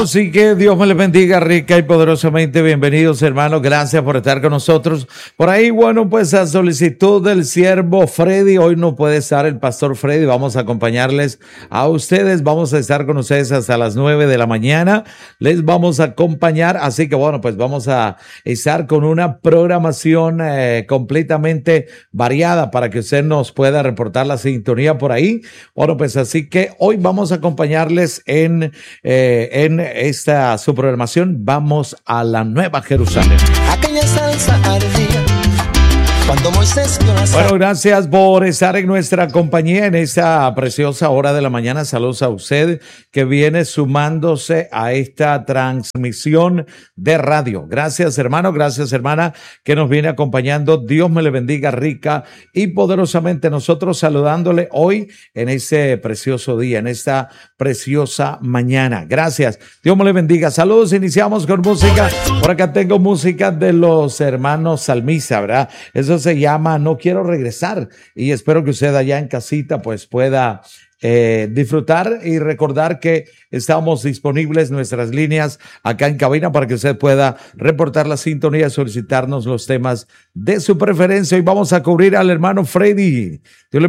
Así que Dios me les bendiga rica y poderosamente. Bienvenidos, hermanos. Gracias por estar con nosotros. Por ahí, bueno, pues a solicitud del siervo Freddy, hoy no puede estar el pastor Freddy. Vamos a acompañarles a ustedes. Vamos a estar con ustedes hasta las 9 de la mañana. Les vamos a acompañar. Así que, bueno, pues vamos a estar con una programación completamente variada para que usted nos pueda reportar la sintonía por ahí. Bueno, pues así que hoy vamos a acompañarles en esta su programación. Vamos a la Nueva Jerusalén. Aquella salsa ardía cuando Moisés vio la Bueno, gracias por estar en nuestra compañía en esta preciosa hora de la mañana. Saludos a usted que viene sumándose a esta transmisión de radio. Gracias, hermano, gracias, hermana, que nos viene acompañando. Dios me le bendiga rica y poderosamente. Nosotros saludándole hoy en este precioso día, en esta preciosa mañana. Gracias. Dios me le bendiga. Saludos. Iniciamos con música. Por acá tengo música de los hermanos Salmisa, ¿verdad? Eso se llama No Quiero Regresar, y espero que usted allá en casita pues pueda disfrutar y recordar que estamos disponibles nuestras líneas acá en cabina para que usted pueda reportar la sintonía, solicitarnos los temas de su preferencia. Y vamos a cubrir al hermano Freddy. Dios le